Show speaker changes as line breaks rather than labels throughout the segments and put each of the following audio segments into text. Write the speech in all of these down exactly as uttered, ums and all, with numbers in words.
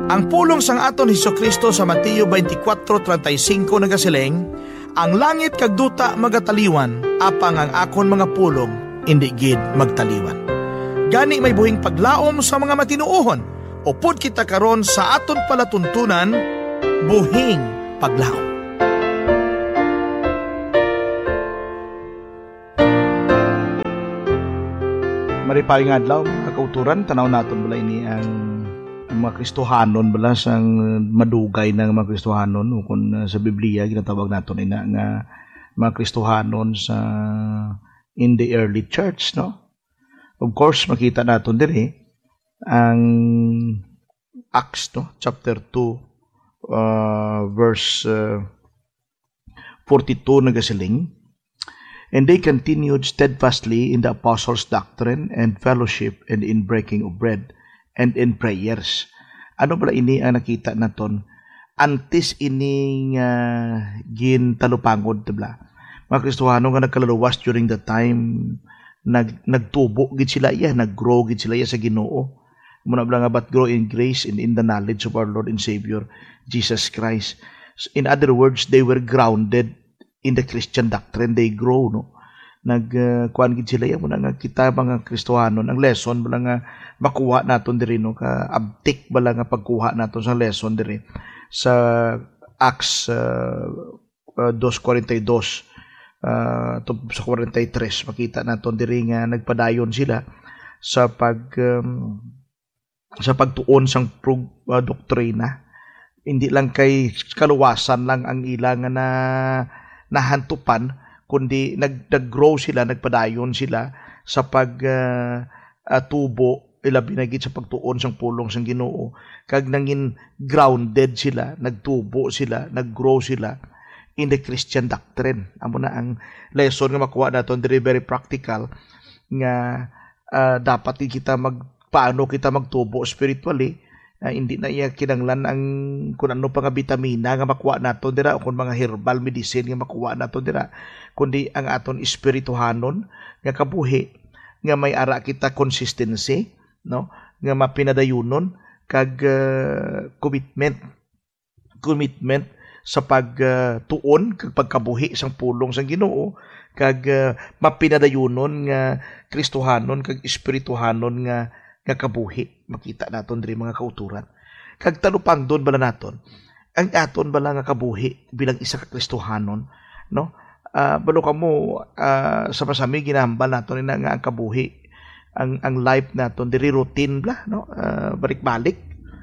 Ang pulong sang aton Hesukristo sa Mateo twenty-four thirty-five nagasiling, ang langit kag duta magataliwan, apang ang akon mga pulong indi gid magtaliwan. Gani may buhing paglaom sa mga matinuohon, upod kita karon sa aton palatuntunan, buhing paglaom. Mariparing adlaw, mga kauturan, tanaw naton bala ini ang mga Kristohanon bala sang madugay ng mga Kristohanon kung uh, sa Biblia ginatawag naton ina nga mga Kristohanon sa in the early church, no? Of course makita naton diri ang Acts, no, chapter two uh, verse uh, forty-two nagasiling, and they continued steadfastly in the apostles' doctrine and fellowship and in breaking of bread and in prayers. Ano pala ini ang nakita naton? Antes ining uh, gin talupangod, tabla. Mga Kristohano nga nagkalaluwas during the time, nag, nagtubo gid sila iya, naggrow gid sila iya sa Ginoo. Muna bala nga but grow in grace and in the knowledge of our Lord and Savior, Jesus Christ. In other words, they were grounded in the Christian doctrine. They grow, no? Nagkuan uh, gid sila yan muna nga kita mga Kristohanon ang lesson bala nga makuha naton diri, no, ka abtik bala nga pagkuha naton sa lesson diri sa Acts uh, uh, two forty-two uh, to sa forty-three makita naton diri nga nagpadayon sila sa pag um, sa pagtuon sang prog, uh, doktrina. Hindi lang kay kaluwasan lang ang ilang na nahantupan, kundi nag, nag-grow sila, nagpadayon sila sa pag uh, uh, tubo, ilabi na gid sa pagtuon sang pulong sang Ginoo, kag nangin grounded sila, nagtubo sila, nag-grow sila in the Christian doctrine. Amo na ang lesson nga makuha naton diri, very practical nga uh, dapat kita mag paano kita magtubo spiritually. Uh, hindi na iya kinanglan ang kung ano pa nga vitamina nga makuha nato dira o kung mga herbal medicine nga makuha nato dira, kundi ang aton espirituhanon nga kabuhi nga may ara kita consistency, no, nga mapinadayunon kag uh, commitment commitment sa pagtuon uh, kag pagkabuhi sang pulong sang Ginoo, kag uh, mapinadayunon nga Kristohanon kag espirituhanon nga nga kabuhi. Makita naton diri mga kauturan. Kag talupang doon bala naton ang aton bala nga kabuhi bilang isa ka Kristohanon, no? Uh, balo kamo uh, sa pasami ginahambal naton ina nga ang kabuhi, ang ang life naton diri routine bla, no? Uh, balik-balik.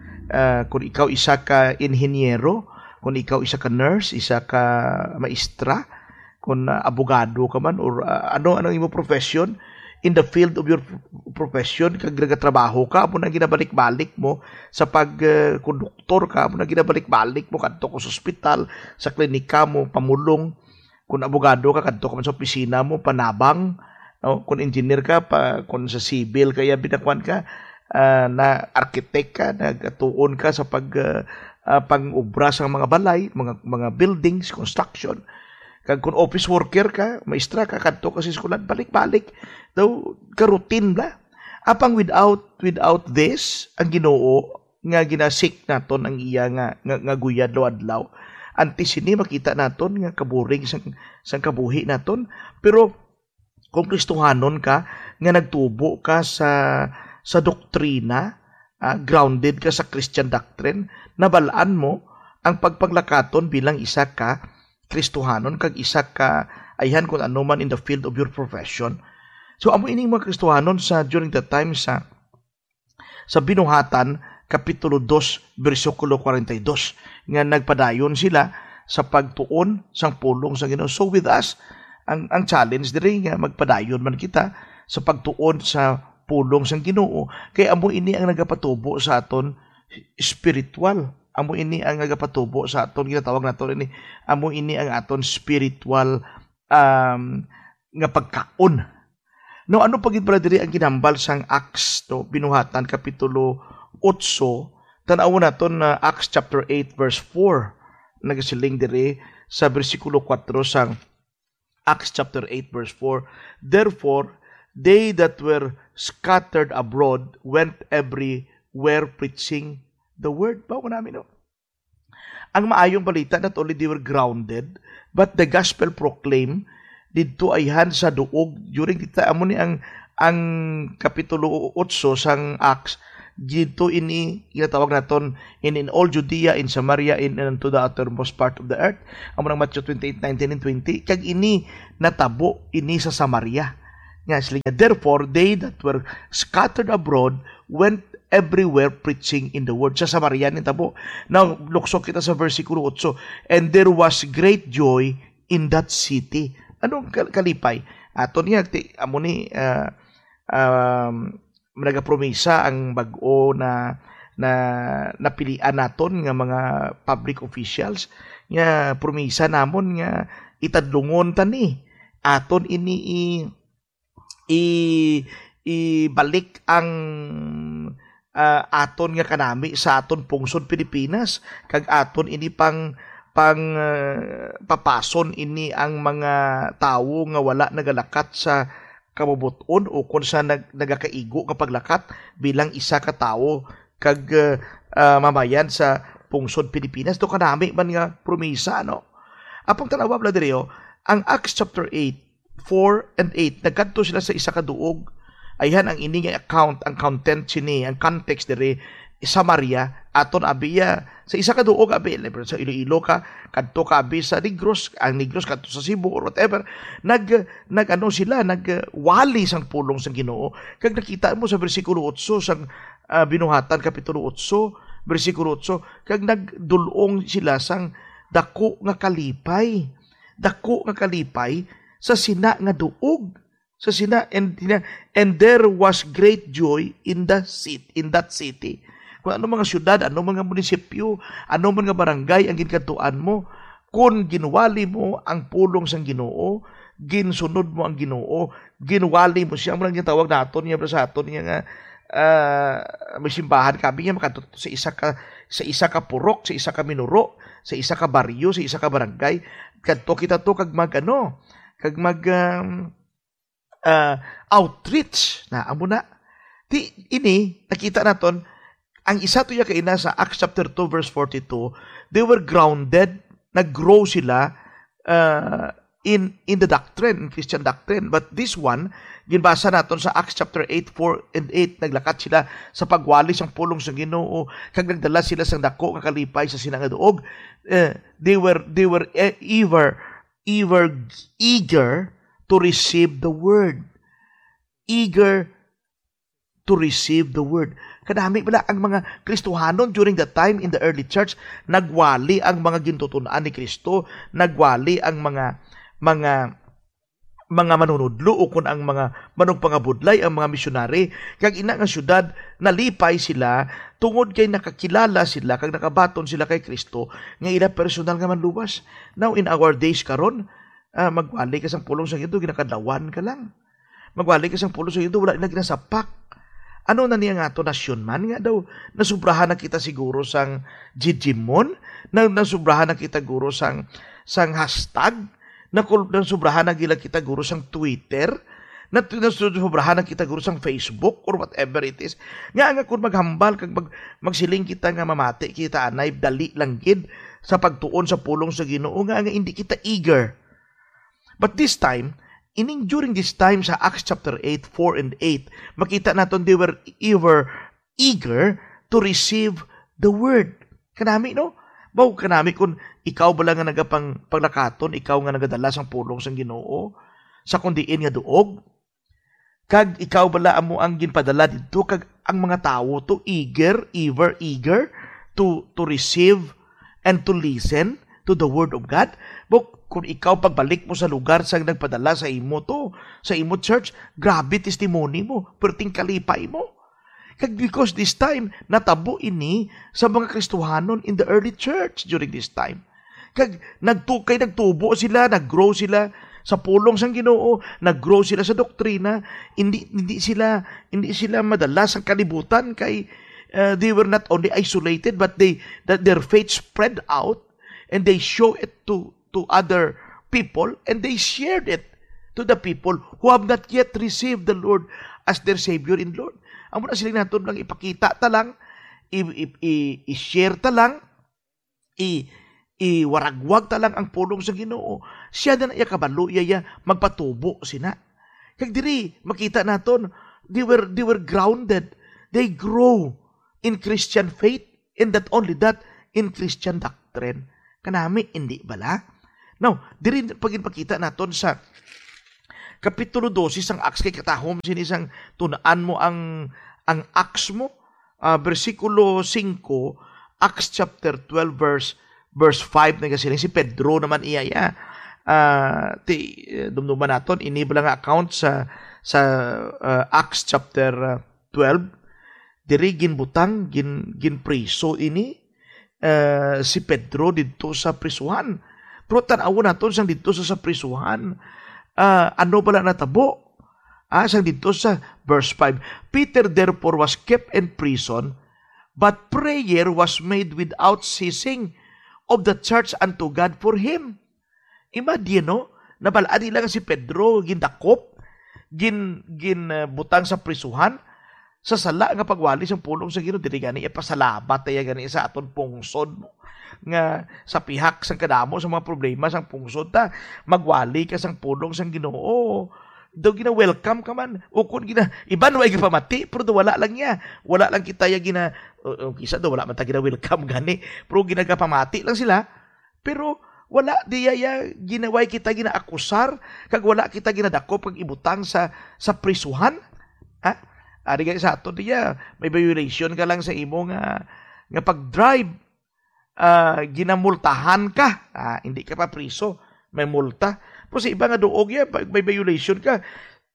Uh, kung ikaw isa ka inhinyero, kung ikaw isa ka nurse, isa ka maestra, kung uh, abogado ka man or uh, ano anong imo profession, in the field of your profession, kag nagatrabaho ka, amo na ginabalik-balik mo sa pag uh, konduktor ka, amo na ginabalik-balik mo kadto ko sa ospital, sa klinika mo pamulong, kung abogado ka kadto ka man sa opisina mo panabang, no? Kung engineer ka pa, kung sa civil kaya binakwan ka, uh, na architect ka, nagatuon ka sa pag uh, uh, pang-ubra sa mga balay, mga mga buildings, construction. Kag kung office worker ka, maestra ka, kadto ka sa eskwelahan, balik-balik daw ka-routine bla. Apang without without this, ang Ginoo nga ginasik naton ang iya nga nga, nga guyad adlaw. Antes ini makita naton nga kaburing sang sang kabuhi naton, pero kung Kristohanon ka nga nagtubo ka sa sa doktrina, uh, grounded ka sa Christian doctrine, nabalaan mo ang pagpaglakaton bilang isa ka Kristohanon kag isa ka ayhan kung ano man in the field of your profession. So amo ining mga Kristohanon sa during the time sa sa binuhatan kapitulo two bersikulo forty-two nga nagpadayon sila sa pagtuon sang pulong sa Ginoo. So with us ang ang challenge diri nga magpadayon man kita sa pagtuon sa pulong sang Ginoo, kay amo ini ang nagapatubo sa aton spiritual. Amo ini ang nagapatubo sa aton, ginatawag naton ini, amo ini ang aton spiritual um, nga pagkaon. No, ano pagid pala diri ang ginambal sang Acts, to binuhatan kapitulo eight, tan-aw naton na uh, Acts chapter eight verse four, nagasiling diri sa bersikulo four sang Acts chapter eight verse four. Therefore they that were scattered abroad went everywhere preaching the word. Bawa namin, no? Ang maayong balita, not only they were grounded, but the gospel proclaimed dito ayhan sa duog during dita amo ni ang ang kapitulo eight sang Acts dito ini ginatawag naton in in all Judea, in Samaria, in and to the uttermost part of the earth. Amo nang Matthew twenty-eight, nineteen and twenty, kag ini natabo ini sa Samaria. Nga sila, therefore they that were scattered abroad went everywhere preaching in the word. Sa Samaria ni tabo. Now luksok kita sa versikulo eight, and there was great joy in that city. Anong kalipay? Aton niya amo ni uh, um, nagapromisa ang bag-o na na napilian naton nga mga public officials nga promisa namon nga itadlungon tani aton ini i, i ibalik ang uh, aton nga kanami sa aton pungsod Pilipinas kag aton ini pang pang uh, papason ini ang mga tawo nga wala nagalakat sa kabubuton o kung sa nag, nagakaigo kapag lakat bilang isa ka tawo kag uh, uh, mamayan sa pungsod Pilipinas. Do kanami man nga promisa, no? Apang tanawa bla diriyo, ang Acts chapter eight, four and eight, nagkadto sila sa isa ka duog. Ayhan ang ini nga account, ang content sini, ang context diri Samaria aton abiya sa isa ka duog abi sa Iloilo ka kadto ka abi sa Negros, ang Negros kadto sa Cebu or whatever, nag nag ano sila nagwali sang pulong sang Ginoo. Kag nakita mo sa bersikulo eight sang uh, binuhatan kapitulo eight bersikulo eight, kag nagdulong sila sang dako nga kalipay dako nga kalipay sa sina nga duog sa sina and and there was great joy in the city in that city. Kung ano mga syudad, ano mga munisipyo, ano mga barangay ang ginkantuan mo, kung ginwali mo ang pulong sang Ginoo, ginsunod mo ang Ginoo, ginwali mo siya, mo lang tawag naton niya sa aton niya nga uh, may simbahan kami niya makatuto sa isa ka sa isa ka purok, sa isa ka minuro, sa isa ka baryo, sa isa ka barangay, kadto kita to kag mag ano, kag mag um, uh, outreach na amo na. Ti ini nakita naton ang isa to ya kaina sa Acts chapter two verse forty-two, they were grounded, nag-grow sila uh, in in the doctrine, in Christian doctrine. But this one, ginbasa naton sa Acts chapter eight, four and eight, naglakat sila sa pagwali sang pulong sa Ginoo, kag nagdala sila sang dako nga kalipay sa sinang duog. Uh, they were they were ever ever eager to receive the word. Eager to receive the word. Kadami pala ang mga Kristohanon during that time in the early church, nagwali ang mga gintutunan ni Kristo, nagwali ang mga mga mga manunudlo o kun ang mga manugpangabudlay, ang mga misyonary, kag ina nga syudad nalipay sila tungod kay nakakilala sila kag nakabaton sila kay Kristo nga ila personal nga manluwas. Now in our days karon, uh, magwali ka sang pulong sa Ginoo, ginakadlawan ka lang. Magwali ka sang pulong sa Ginoo, wala na ginasapak. Ano na niya nga to, nasyon man nga daw, nasubrahan na kita siguro sang jijimon, na nasubrahan na kita guro sang sang hashtag, na nasubrahan na gila kita guro sang Twitter, na nasubrahan na kita guro sang Facebook or whatever it is. Nga nga kung maghambal, kag mag, magsiling kita nga mamati, kita anay, dali lang gid sa pagtuon sa pulong sa Ginoo, nga nga hindi kita eager. But this time, ining during this time sa Acts chapter eight, four and eight, makita naton they were ever eager to receive the word. Kanami, no? Baw kanami kung ikaw ba lang nga nagapang paglakaton, ikaw nga nagadala sang pulong sang Ginoo, sa kundiin nga duog, kag ikaw bala amo ang ginpadala dito, kag ang mga tawo to eager, ever eager to to receive and to listen to the word of God. Baw kung ikaw pagbalik mo sa lugar sa nagpadala sa imo to, sa imo church, grabe testimony mo, perting kalipay mo. Kag because this time, natabo ini sa mga Kristohanon in the early church during this time. Kag nagtukay, nagtubo sila, naggrow sila sa pulong sang Ginoo, naggrow sila sa doktrina, hindi hindi sila hindi sila madala sa kalibutan kay uh, they were not only isolated but they that their faith spread out and they show it to to other people, and they shared it to the people who have not yet received the Lord as their Savior and Lord. Amo na sila naton lang ipakita ta lang i-share ta lang, i iwaragwag ta lang ang pulong sa Ginoo, siya na iya kabalo, iya magpatubo sina. Kag diri makita naton, they were they were grounded, they grow in Christian faith, and that only that in Christian doctrine. Kanami hindi bala? Now, diri pagipakita naton sa Kapitulo twelve sang Acts, kay katahom sinisang tunaan mo ang ang Acts mo, uh, versikulo five, Acts chapter twelve verse verse five na kasi si Pedro naman iya ya. Uh, ti dumduman naton ini bilang account sa sa uh, Acts chapter twelve, diri ginbutang gin ginpriso ini uh, si Pedro didto sa prisuhan. Pero tan-aw naton sang didto sa, sa prisuhan, Uh, ano pala natabo? Ah, sang dito sa verse five. Peter therefore was kept in prison, but prayer was made without ceasing of the church unto God for him. Imagine, no? Nabalaan nila si Pedro, gindakop, gin, gin uh, butang sa prisuhan, sa sala nga pagwali sa pulong sa Ginoo, dili gani ipasalamat tayo gani sa aton pungsod mo. Nga sa pihak sang kadamo sa mga problema sang pungsod ta, magwali ka sang pulong sang Ginoo. Daw gina welcome ka man. Ukon gina iban way gipamati, pero do wala lang niya. Wala lang kita ya gina uh, kisa do wala man ta gina welcome gani, pero ginagapamati lang sila. Pero wala diya ya ginaway kita gina akusar, kag wala kita ginadako pag ibutang sa sa prisuhan. Ha? Ari gani sa ato diya may violation ka lang sa imo nga nga pag-drive. Uh, ginamultahan ka, ah, hindi ka pa priso, may multa. Pero sa iba nga doog ya, may violation ka,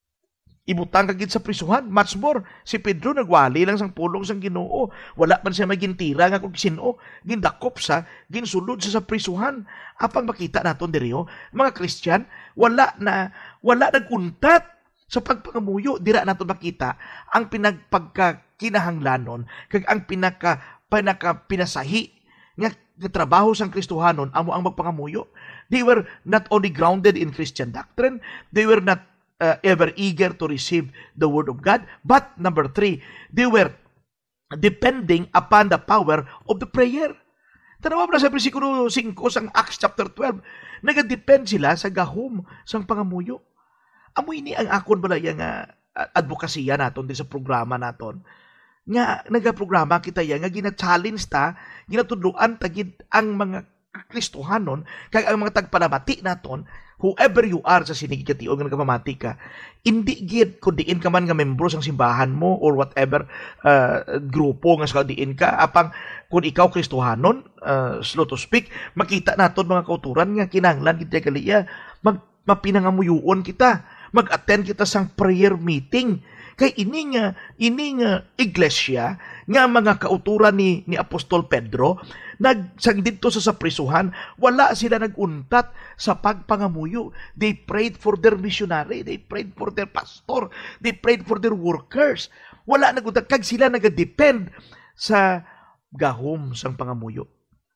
ibutang ka gid sa prisuhan. Much more, si Pedro nagwali lang sang pulong sang Ginoo, wala man siya magintira nga kung sino, gindakop sa, ginsulod sa sa prisuhan. Apang makita naton diri, mga Christian, wala na, wala naguntat sa pagpangamuyo. Dira naton makita ang pinagpagkakinahanglanon, kag ang pinaka, pinaka pinasahi nga trabaho sang Kristohanon amo ang magpangamuyo. They were not only grounded in Christian doctrine, they were not uh, ever eager to receive the word of God, but number three, they were depending upon the power of the prayer. Tanawa mo na sa versikulo five sang Acts chapter twelve, nagadepend sila sa gahom sang pangamuyo. Amo ini ang akon balay nga advokasya naton din sa programa naton. Nga nagaprograma kita ya nga gina-challenge ta, ginatudloan tagid ang mga Kristohanon kag ang mga tagpanamati naton, whoever you are sa sinigikation nga nagpamati ka, hindi gid kun diin ka man nga membro sang simbahan mo or whatever uh, grupo nga sa diin ka, apang kun ikaw Kristohanon, uh, slow to speak, makita naton mga kauturan nga kinahanglan gid kaliya mag mapinangamuyon kita, mag-attend kita sang prayer meeting. Kay ini nga, ini nga iglesia, nga mga kauturan ni, ni Apostol Pedro, nagsang dito sa, sa prisuhan, wala sila naguntat sa pagpangamuyo. They prayed for their missionary, they prayed for their pastor, they prayed for their workers. Wala naguntat, kag sila nagadepend sa gahom sang pangamuyo.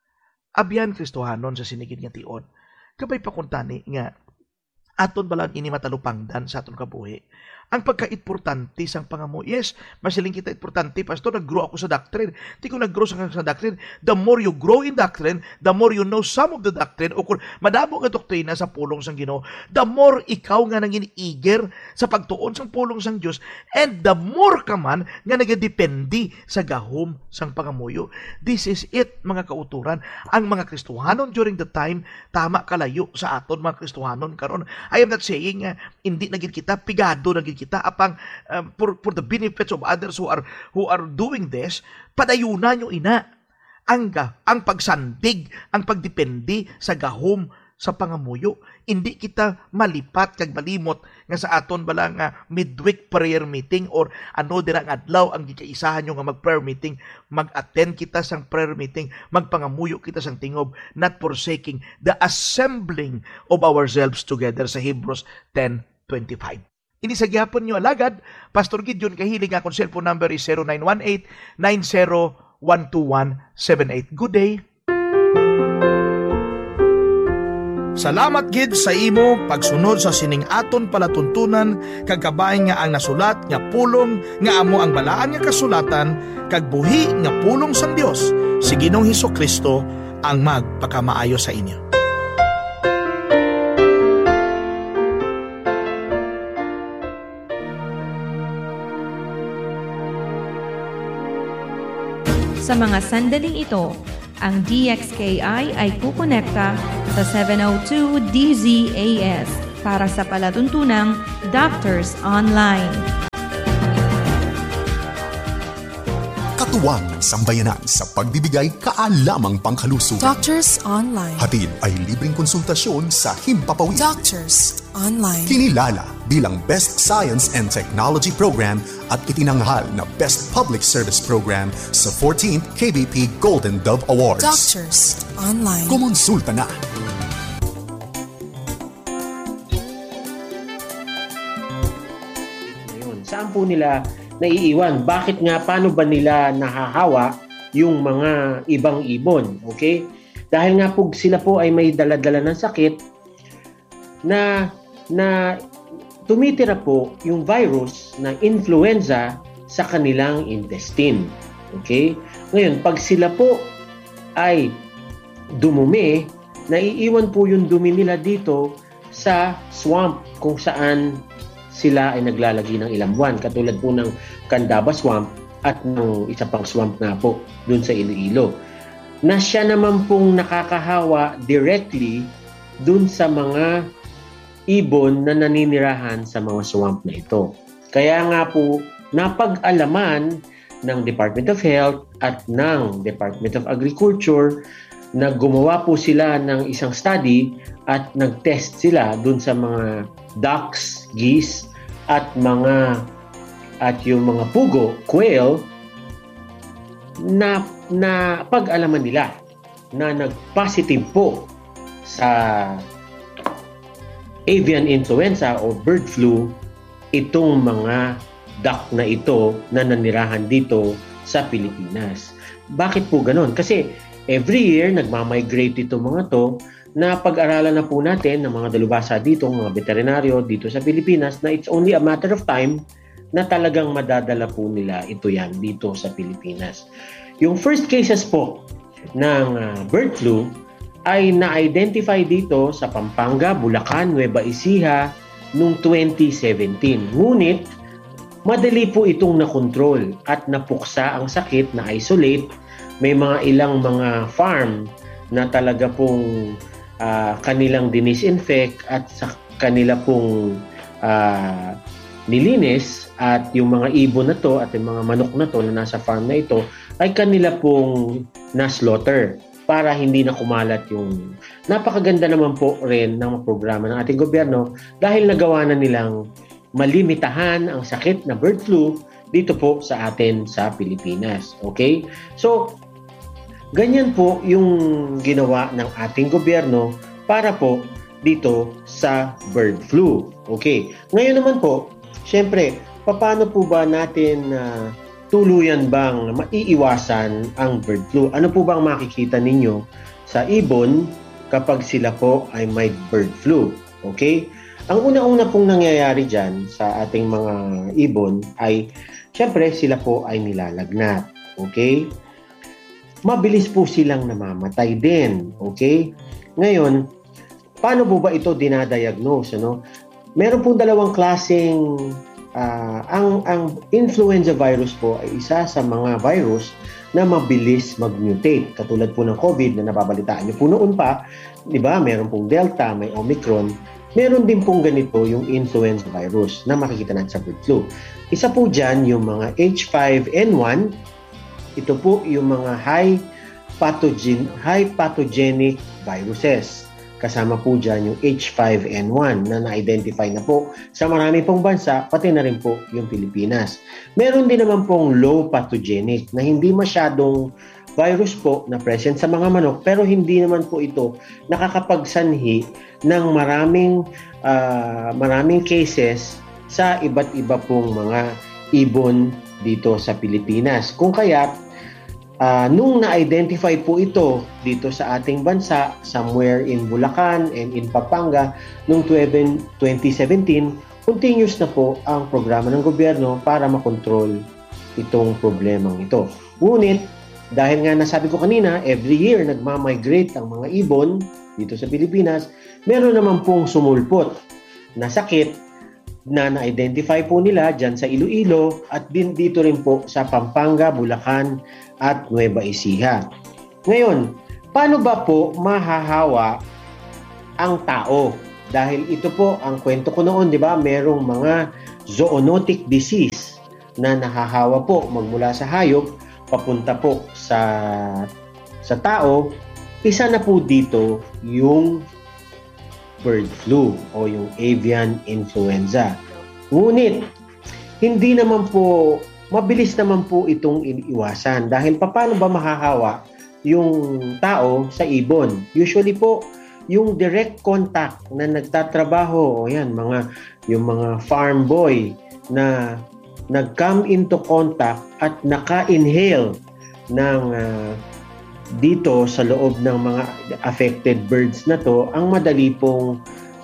Abyan Kristohanon sa sinigid nga tion, kabay pakuntani nga, aton balang ini matalupangdan sa aton kabuhi. Ang pagka-importante sang pangamuyo. Yes, masiling kita importante, Pastor, nag-grow ako sa doctrine. Di ko nag-grow sa, sa doctrine. The more you grow in doctrine, the more you know some of the doctrine, o kung madamo nga doktrina sa pulong sang Ginoo, the more ikaw nga nangin eager sa pagtuon sang pulong sang Dios, and the more ka man nga nagadependi sa gahom sang pangamuyo. This is it, mga kauturan. Ang mga Kristohanon during the time, tama kalayo sa aton mga Kristohanon karon. I am not saying uh, hindi naging kita, pigado naging kita apang um, for, for the benefits of others who are who are doing this, padayunan nyo ina ang ang pagsandig, ang pagdependi sa gahom sa pangamuyo. Hindi kita malipat kag malimot nga sa aton bala nga midweek prayer meeting or ano dira nga adlaw ang gikaisahan nyo nga mag-prayer meeting, mag-attend kita sang prayer meeting, magpangamuyo kita sang tingob, not forsaking the assembling of ourselves together sa Hebrews ten twenty-five. Ini sa gyapon nyo alagad, Pastor Gideon kahiling akong cellphone number is zero nine one eight nine zero one two one seven eight. Good day. Salamat gid sa imo pagsunod sa sining aton palatuntunan kag kabay nga ang nasulat nga pulong nga amo ang balaan nga kasulatan kag buhi nga pulong sang Dios si Ginoong Hesukristo ang magpakamaayo sa inyo.
Sa mga sandaling ito, ang D X K I ay kukonekta sa seven oh two D Z A S para sa palatuntunang Doctors Online.
Katuwang ng sambayanan sa pagbibigay kaalamang pangkalusog.
Doctors Online.
Hatid ay libreng konsultasyon sa Himpapawid.
Doctors Online.
Kinilala bilang Best Science and Technology Program at itinanghal na Best Public Service Program sa fourteenth K B P Golden Dove Awards.
Doctors Online.
Kumonsulta na.
Ngayon, saan po nila naiiwan? Bakit nga, paano ba nila nahahawa yung mga ibang ibon? Okay? Dahil nga po sila po ay may dala-dala ng sakit na na tumitira po yung virus na influenza sa kanilang intestine. Okay? Ngayon, pag sila po ay dumumi, naiiwan po yung dumi nila dito sa swamp kung saan sila ay naglalagi ng ilang buwan. Katulad po ng Candaba Swamp at ng isa pang swamp na po dun sa Iloilo. Na siya naman pong nakakahawa directly dun sa mga ibon na naninirahan sa mga swamp na ito. Kaya nga po, napag-alaman ng Department of Health at ng Department of Agriculture na gumawa po sila ng isang study at nag-test sila dun sa mga ducks, geese, at mga at yung mga pugo, quail, na, na pag-alaman nila na nag-positive po sa avian influenza o bird flu itong mga duck na ito na nanirahan dito sa Pilipinas. Bakit po ganon? Kasi every year nagmamigrate itong mga to na pag-aralan na po natin ng mga dalubhasa dito, mga veterinaryo dito sa Pilipinas na it's only a matter of time na talagang madadala po nila ito yan dito sa Pilipinas. Yung first cases po ng uh, bird flu ay na-identify dito sa Pampanga, Bulacan, Nueva Ecija noong twenty seventeen. Ngunit, madali po itong nakontrol at napuksa ang sakit, na isolate. May mga ilang mga farm na talaga pong uh, kanilang dinisinfect at sa kanila pong uh, nilinis, at yung mga ibon na to at yung mga manok na to na nasa farm na ito ay kanila pong na-slaughter para hindi na kumalat yung... Napakaganda naman po rin ng programa ng ating gobyerno dahil nagawa na nilang malimitahan ang sakit na bird flu dito po sa atin sa Pilipinas. Okay? So, ganyan po yung ginawa ng ating gobyerno para po dito sa bird flu. Okay? Ngayon naman po, syempre, paano po ba natin uh, tuluyan bang maiiwasan ang bird flu? Ano po bang makikita ninyo sa ibon kapag sila po ay may bird flu? Okay? Ang una-una pong nangyayari dyan sa ating mga ibon ay, syempre, sila po ay nilalagnat. Okay? Mabilis po silang namamatay din. Okay? Ngayon, paano po ba ito dinadiagnose? Ano? Meron pong dalawang klaseng Uh, ang ang influenza virus po ay isa sa mga virus na mabilis mag-mutate. Katulad po ng COVID na nababalitaan niyo po noon pa, di ba? Meron pong Delta, may Omicron. Meron din pong ganito yung influenza virus na makikita natin sa bird flu. Isa po dyan yung mga H five N one. Ito po yung mga high pathogen high pathogenic viruses. Kasama po dyan yung H five N one na na-identify na po sa marami pong bansa, pati na rin po yung Pilipinas. Meron din naman pong low pathogenic na hindi masyadong virus po na present sa mga manok, pero hindi naman po ito nakakapagsanhi ng maraming, uh, maraming cases sa iba't iba pong mga ibon dito sa Pilipinas. Kung kaya, uh, nung na-identify po ito dito sa ating bansa, somewhere in Bulacan and in Pampanga, noong twenty seventeen, continuous na po ang programa ng gobyerno para makontrol itong problemang ito. Ngunit, dahil nga nasabi ko kanina, every year nagmamigrate ang mga ibon dito sa Pilipinas, meron naman pong sumulpot na sakit na na-identify po nila dyan sa Iloilo at din dito rin po sa Pampanga, Bulacan at Nueva Ecija. Ngayon, paano ba po mahahawa ang tao? Dahil ito po ang kwento ko noon, di ba? Merong mga zoonotic disease na nahahawa po magmula sa hayop papunta po sa sa tao. Isa na po dito yung bird flu o yung avian influenza. Ngunit hindi naman po mabilis naman po itong iniiwasan dahil paano ba mahahawa yung tao sa ibon? Usually po yung direct contact na nagtatrabaho o yan mga yung mga farm boy na nag-come into contact at naka-inhale ng uh, dito sa loob ng mga affected birds na to, ang madali pong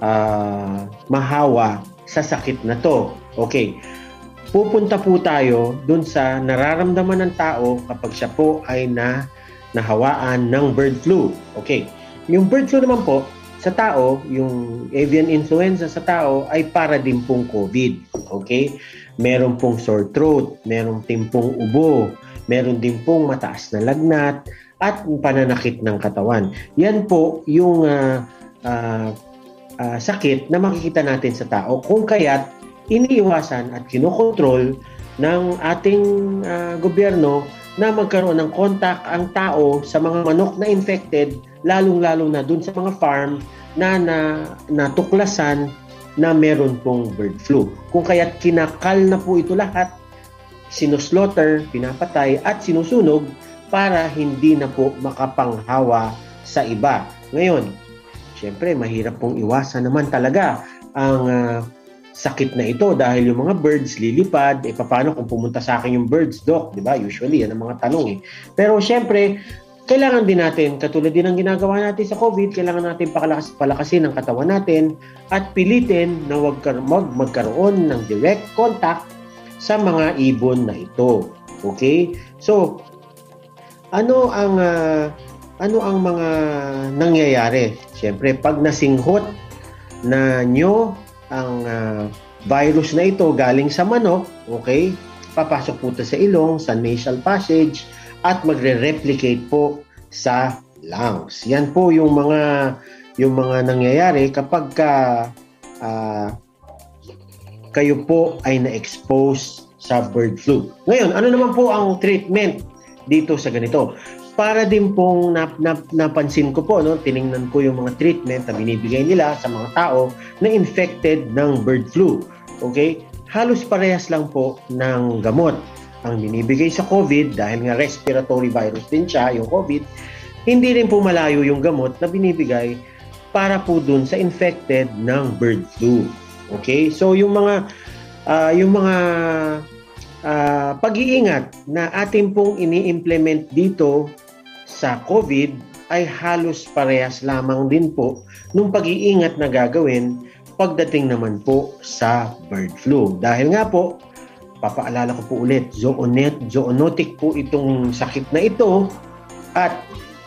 uh, mahawa sa sakit na to. Okay. Pupunta po tayo dun sa nararamdaman ng tao kapag siya po ay na nahawaan ng bird flu. Okay. Yung bird flu naman po sa tao, yung avian influenza sa tao ay para din pong COVID. Okay? Meron pong sore throat, meron din pong ubo, meron din pong mataas na lagnat, at pananakit ng katawan. Yan po yung uh, uh, uh, sakit na makikita natin sa tao kung kaya't iniiwasan at kinokontrol ng ating uh, gobyerno na magkaroon ng contact ang tao sa mga manok na infected, lalong-lalo na dun sa mga farm na, na natuklasan na meron pong bird flu. Kung kaya't kinakal na po ito lahat, sinuslaughter, pinapatay at sinusunog para hindi na po makapanghawa sa iba. Ngayon, syempre mahirap pong iwasan naman talaga ang uh, sakit na ito dahil yung mga birds lilipad, eh paano kung pumunta sa akin yung birds, doc, di ba? Usually, yan ang mga tanong eh. Pero syempre, kailangan din natin, katulad din ng ginagawa natin sa COVID, kailangan natin pakalakas, palakasin ang katawan natin at pilitin na wag mag, magkaroon ng direct contact sa mga ibon na ito. Okay? So, ano ang uh, ano ang mga nangyayari? Siyempre, pag nasinghot na nyo ang uh, virus na ito galing sa manok, okay? Papasok po ito sa ilong, sa nasal passage at magre-replicate po sa lungs. Yan po yung mga yung mga nangyayari kapag ka, uh, kayo po ay na-expose sa bird flu. Ngayon, ano naman po ang treatment dito sa ganito? Para din pong nap, nap, napansin ko po, no, tiningnan ko yung mga treatment na binibigay nila sa mga tao na infected ng bird flu. Okay? Halos parehas lang po ng gamot. Ang binibigay sa COVID, dahil nga respiratory virus din siya, yung COVID, hindi rin po malayo yung gamot na binibigay para po dun sa infected ng bird flu. Okay? So yung mga uh, yung mga Uh, pag-iingat na ating pong ini-implement dito sa COVID ay halos parehas lamang din po nung pag-iingat na gagawin pagdating naman po sa bird flu. Dahil nga po, papaalala ko po ulit, zoonet, zoonotic po itong sakit na ito at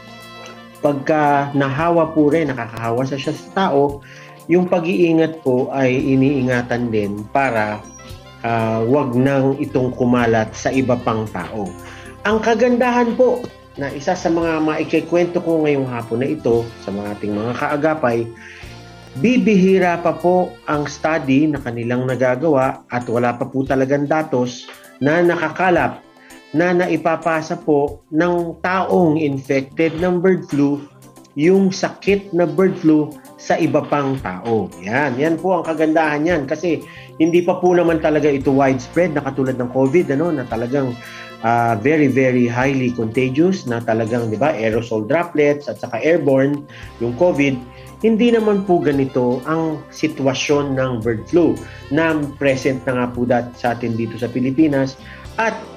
pagka nahawa po rin, nakakahawa sa siya sa tao, yung pag-iingat po ay iniingatan din para Uh, wag nang itong kumalat sa iba pang tao. Ang kagandahan po na isa sa mga maikikwento ko ngayong hapon na ito sa mga ating mga kaagapay, bibihira pa po ang study na kanilang nagagawa at wala pa po talagang datos na nakakalap na naipapasa po ng taong infected ng bird flu yung sakit na bird flu sa iba pang tao. Yan, yan po ang kagandahan yan kasi hindi pa po naman talaga ito widespread na katulad ng COVID, ano, na talagang uh, very very highly contagious, na talagang, di ba, aerosol droplets at saka airborne yung COVID. Hindi naman po ganito ang sitwasyon ng bird flu na present na nga po dat sa atin dito sa Pilipinas at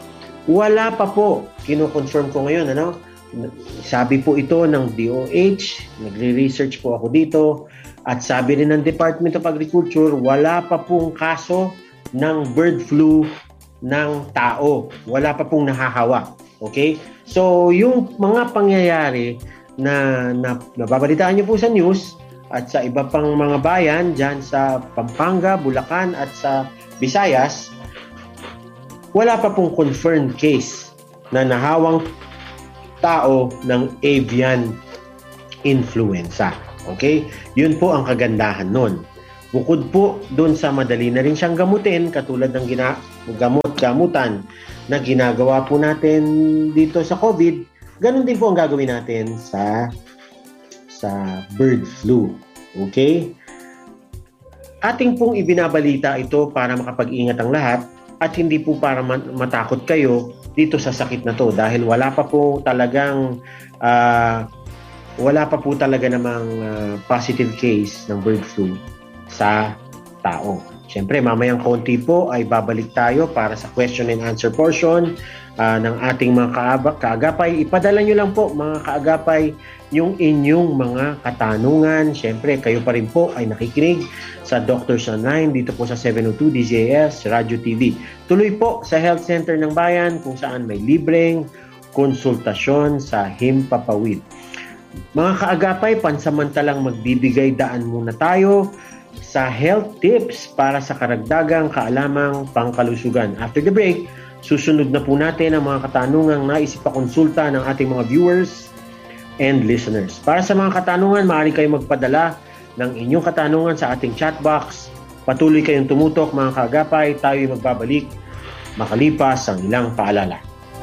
Wala pa po, kino-confirm ko ngayon, ano? Sabi po ito ng D O H, nagre-research po ako dito, at sabi rin ng Department of Agriculture, wala pa pong kaso ng bird flu ng tao. Wala pa pong nahahawak. Okay? So, yung mga pangyayari na, na nababalitaan niyo po sa news at sa iba pang mga bayan dyan sa Pampanga, Bulacan at sa Visayas, wala pa pong confirmed case na nahawang tao ng avian influenza. Okay? Yun po ang kagandahan nun. Bukod po doon sa madali na rin siyang gamutin, katulad ng gina- gamot-gamutan na ginagawa po natin dito sa COVID, ganun din po ang gagawin natin sa sa bird flu. Okay? Ating pong ibinabalita ito para makapag-ingat ang lahat at hindi po para matakot kayo dito sa sakit na to dahil wala pa po talagang uh, wala pa po talaga namang uh, positive case ng bird flu sa tao. Siyempre, mamayang konti po ay babalik tayo para sa question and answer portion uh, ng ating mga kaab- kaagapay. Ipadala nyo lang po, mga kaagapay, yung inyong mga katanungan. Siyempre, kayo pa rin po ay nakikinig sa Doctors Online dito po sa seven oh two D Z A S Radio T V. Tuloy po sa Health Center ng Bayan kung saan may libreng konsultasyon sa Himpapawid. Mga kaagapay, pansamantalang magbibigay daan muna tayo sa health tips para sa karagdagang kaalamang pangkalusugan. After the break, susunod na po natin ang mga katanungang nais ipakonsulta ng ating mga viewers and listeners. Para sa mga katanungan, maaari kayong magpadala ng inyong katanungan sa ating chat box. Patuloy kayong tumutok, mga kaagapay. Tayo'y magbabalik makalipas ang ilang paalala.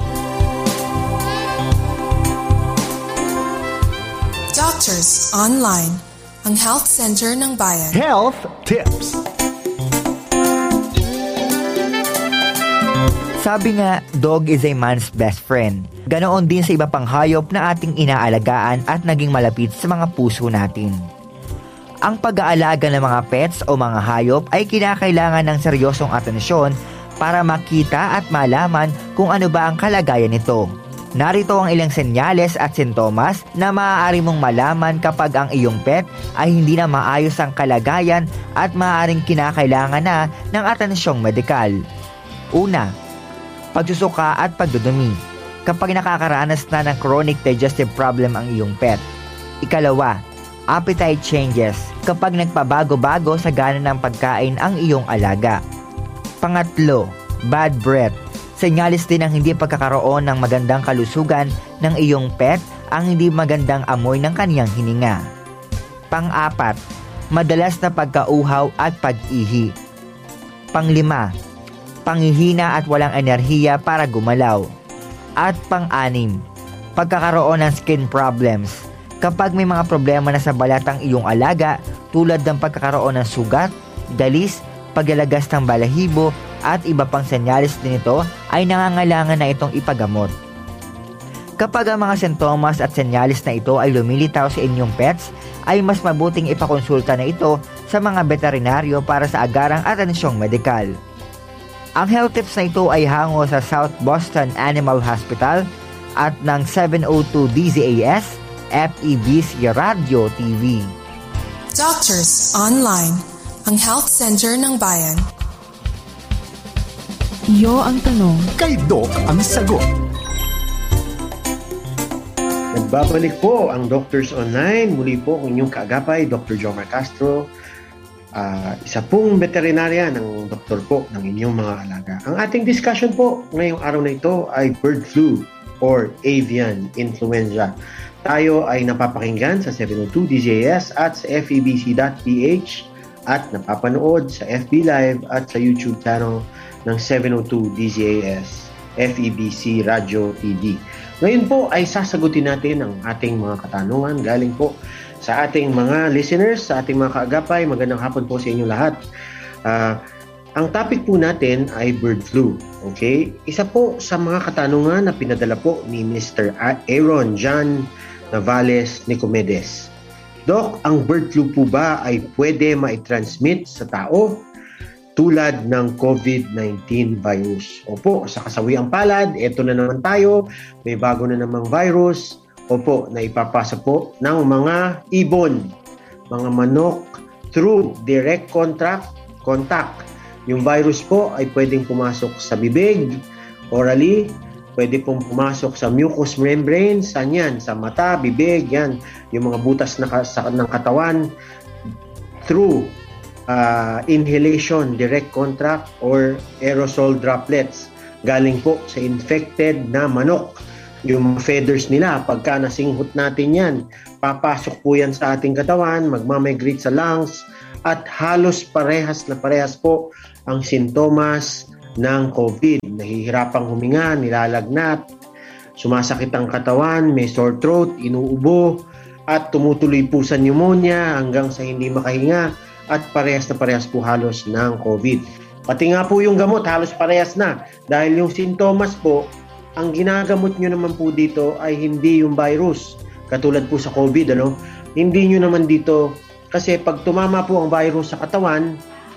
Doctors Online, ang Health Center ng Bayan.
Health Tips.
Sabi nga, dog is a man's best friend. Ganoon din sa iba pang hayop na ating inaalagaan at naging malapit sa mga puso natin. Ang pag-aalaga ng mga pets o mga hayop ay kinakailangan ng seryosong atensyon para makita at malaman kung ano ba ang kalagayan nito. Narito ang ilang senyales at sintomas na maaari mong malaman kapag ang iyong pet ay hindi na maayos ang kalagayan at maaaring kinakailangan na ng atensyong medikal. Una, pagsusuka at pagdudumi kapag nakakaranas na ng chronic digestive problem ang iyong pet. Ikalawa, appetite changes kapag nagpabago-bago sa gana ng pagkain ang iyong alaga. Pangatlo, bad breath. Senyalis din ng hindi pagkakaroon ng magandang kalusugan ng iyong pet ang hindi magandang amoy ng kaniyang hininga. Pang-apat, madalas na pagkauhaw at pag-ihi. Panglima, panghihina at walang enerhiya para gumalaw. At pang-anim, pagkakaroon ng skin problems. Kapag may mga problema na sa balat ang iyong alaga tulad ng pagkakaroon ng sugat, galis, paglalagas ng balahibo at iba pang senyalis din ito ay nangangailangan na itong ipagamot. Kapag ang mga sintomas at senyalis na ito ay lumilitaw sa inyong pets, ay mas mabuting ipakonsulta na ito sa mga veterinaryo para sa agarang atensyong medikal. Ang health tips na ito ay hango sa South Boston Animal Hospital at ng seven oh two D Z A S F E B C Radio T V.
Doctors Online, ang Health Center ng Bayan.
Iyo ang tanong.
Kay Doc ang sagot.
Nagbabalik po ang Doctors Online. Muli po ang inyong kaagapay, Doctor Jomar Castro. Uh, isa pong veterinarya ng doktor po ng inyong mga alaga. Ang ating discussion po ngayong araw na ito ay bird flu or avian influenza. Tayo ay napapakinggan sa seven oh two D Z A S at sa F E B C dot P H at napapanood sa F B Live at sa YouTube channel ng seven oh two D Z A S F E B C Radio T V. Ngayon po ay sasagutin natin ang ating mga katanungan galing po sa ating mga listeners, sa ating mga kaagapay. Magandang hapon po sa inyo lahat. Uh, ang topic po natin ay bird flu. Okay? Isa po sa mga katanungan na pinadala po ni Mister Aaron John Navales Nicomedes. Doc, ang bird flu po ba ay pwede ma-transmit sa tao? katulad ng COVID nineteen virus. Opo, sa kasawiang palad, eto na naman tayo, may bago na namang virus. Opo, na ipapasa po ng mga ibon, mga manok, through direct contact, contact. Yung virus po ay pwedeng pumasok sa bibig, orally, pwede pong pumasok sa mucous membrane, saan yan? Sa mata, bibig, yan. Yung mga butas na, sa, ng katawan, through Uh, inhalation, direct contact, or aerosol droplets galing po sa infected na manok. Yung feathers nila, pagka nasinghot natin yan, papasok po yan sa ating katawan, magmamigrate sa lungs, at halos parehas na parehas po ang sintomas ng COVID. Nahihirapang huminga, nilalagnat, sumasakit ang katawan, may sore throat, inuubo, at tumutuloy po sa pneumonia hanggang sa hindi makahinga, at parehas na parehas po halos ng COVID. Pati nga po yung gamot, halos parehas na. Dahil yung sintomas po, ang ginagamot nyo naman po dito ay hindi yung virus. Katulad po sa COVID, ano? Hindi nyo naman dito, kasi pag tumama po ang virus sa katawan,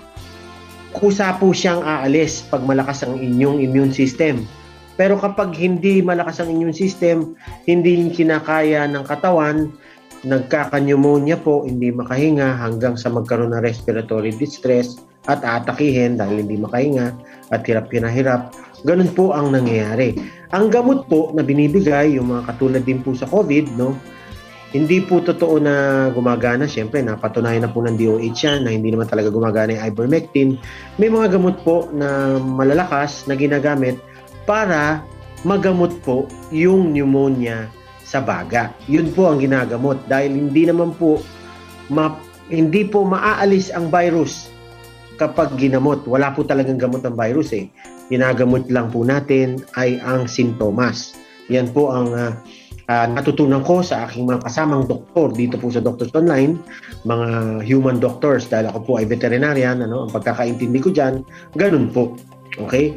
kusa po siyang aalis pag malakas ang inyong immune system. Pero kapag hindi malakas ang immune system, hindi kinakaya ng katawan, nagkaka-pneumonia po, hindi makahinga hanggang sa magkaroon ng respiratory distress at aatakihin dahil hindi makahinga at hirap-hirap. Ganun po ang nangyayari. Ang gamot po na binibigay, yung mga katulad din po sa COVID, no, hindi po totoo na gumagana. Siyempre, napatunayan na po ng D O H yan na hindi naman talaga gumagana yung ivermectin. May mga gamot po na malalakas na ginagamit para magamot po yung pneumonia sa baga. Yun po ang ginagamot dahil hindi naman po ma, hindi po maaalis ang virus kapag ginamot. Wala po talagang gamot ang virus eh. Ginagamot lang po natin ay ang sintomas. Yan po ang uh, uh, natutunan ko sa aking mga kasamang doktor dito po sa Doctors Online, mga human doctors dahil ako po ay veterinarian, ano, ang pagkakaintindi ko dyan, ganun po. Okay?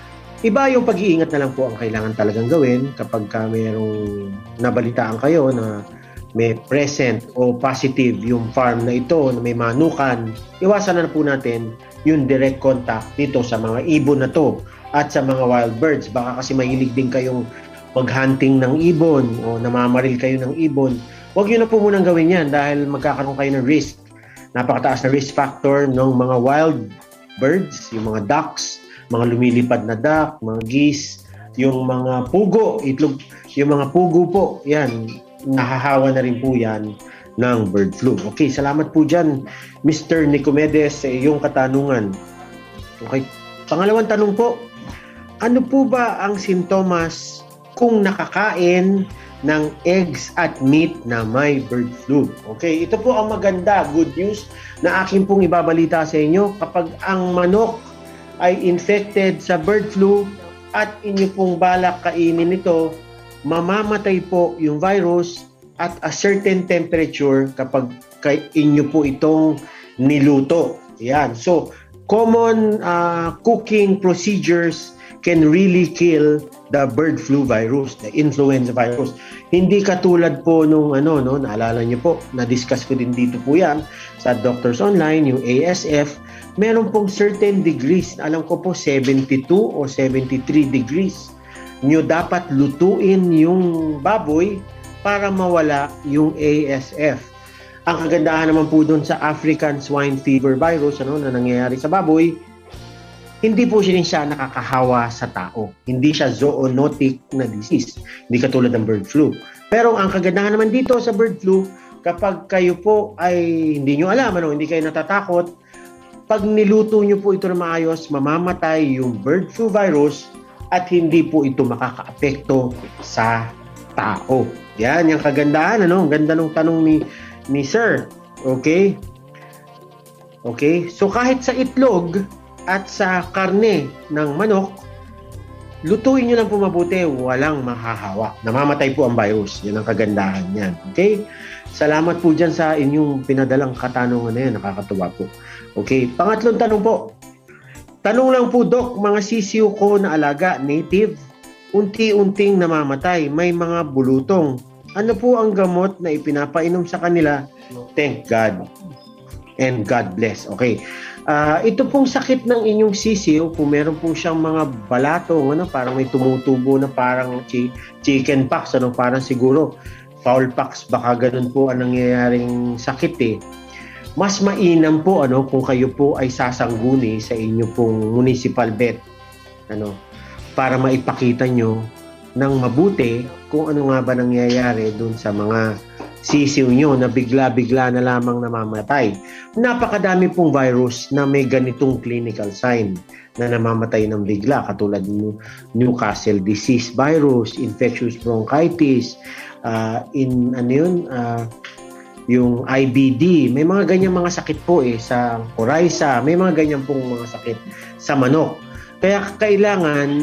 Iba yung pag-iingat na lang po ang kailangan talagang gawin kapag ka mayroong nabalitaan kayo na may present o positive yung farm na ito, na may manukan. Iwasan na po natin yung direct contact dito sa mga ibon na to at sa mga wild birds. Baka kasi mahilig din kayong mag-hunting ng ibon o namamaril kayo ng ibon. Huwag nyo na po munang gawin yan dahil magkakaroon kayo ng risk. Napakataas na risk factor ng mga wild birds, yung mga ducks, mga lumilipad na duck, mga geese, yung mga pugo, itlog, yung mga pugo po, yan, nahahawa na rin po yan ng bird flu. Okay, salamat po dyan, Mister Nicomedes, sa iyong katanungan. Okay, pangalawang tanong po, ano po ba ang sintomas kung nakakain ng eggs at meat na may bird flu? Okay, ito po ang maganda, good news na akin pong ibabalita sa inyo. Kapag ang manok ay infected sa bird flu at inyo pong balak kainin ito, mamamatay po yung virus at a certain temperature kapag inyo po itong niluto. Yan. So, common uh, cooking procedures can really kill the bird flu virus, the influenza virus. Hindi katulad po nung ano, no, naalala niyo po, na-discuss ko din dito po yan sa Doctors Online, yung A S F. Meron pong certain degrees, alam ko po seventy-two o seventy-three degrees. Nyo dapat lutuin yung baboy para mawala yung A S F. Ang kagandahan naman po doon sa African swine fever virus, ano, na nangyayari sa baboy, hindi po siya, siya nakakahawa sa tao. Hindi siya zoonotic na disease. Hindi katulad ng bird flu. Pero ang kagandahan naman dito sa bird flu, kapag kayo po ay hindi nyo alam, ano, hindi kayo natatakot, pag niluto nyo po ito na maayos, mamamatay yung bird flu virus at hindi po ito makakaapekto sa tao. Yan, yung kagandahan, ano? Ang ganda ng tanong ni, ni Sir. Okay? Okay? So kahit sa itlog at sa karne ng manok, lutuin nyo lang po mabuti, walang mahahawa. Namamatay po ang virus. Yan ang kagandahan yan. Okay? Salamat po dyan sa inyong pinadalang katanungan na yan. Nakakatuwa po. Okay, pangatlong tanong po. Tanong lang po, Dok, mga sisiyo ko na alaga, native, unti-unting namamatay, may mga bulutong. Ano po ang gamot na ipinapainom sa kanila? Thank God. And God bless. Okay. Uh, ito pong sakit ng inyong sisiw, kung meron pong siyang mga balatong, ano, parang may tumutubo na parang chi- chicken pox, ano, parang siguro fowl pox, baka ganun po ang nangyayaring sakit eh. Mas mainam po ano kung kayo po ay sasangguni sa inyo pong municipal vet, ano, para maipakita nyo ng mabuti kung ano nga ba nangyayari dun sa mga sisiw nyo na bigla-bigla na lamang namamatay. Napakadami pong virus na may ganitong clinical sign na namamatay ng bigla, katulad ng Newcastle disease virus, infectious bronchitis, uh, in ano yun, uh, yung I B D, may mga ganyan mga sakit po eh sa coryza, may mga ganyan pong mga sakit sa manok. Kaya kailangan